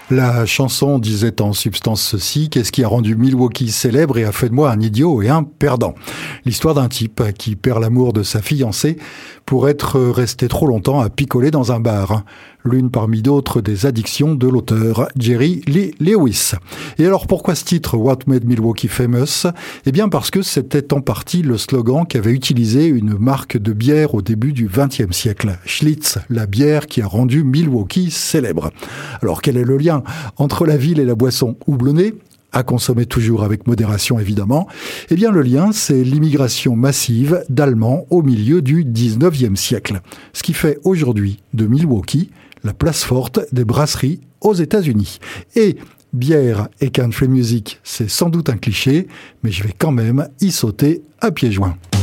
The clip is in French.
La chanson disait en substance ceci: qu'est-ce qui a rendu Milwaukee célèbre et a fait de moi un idiot et un perdant? L'histoire d'un type qui perd l'amour de sa fiancée pour être resté trop longtemps à picoler dans un bar. L'une parmi d'autres des addictions de l'auteur Jerry Lee Lewis. Et alors pourquoi ce titre What Made Milwaukee Famous? Eh bien parce que c'était en partie le slogan qu'avait utilisé une marque de bière au début du XXe siècle. Schlitz, la bière qui a rendu Milwaukee célèbre. Alors quel est le lien entre la ville et la boisson houblonnée, à consommer toujours avec modération évidemment? Eh bien le lien, c'est l'immigration massive d'Allemands au milieu du 19e siècle. Ce qui fait aujourd'hui de Milwaukee la place forte des brasseries aux États-Unis. Et bière et country music, c'est sans doute un cliché, mais je vais quand même y sauter à pieds joints.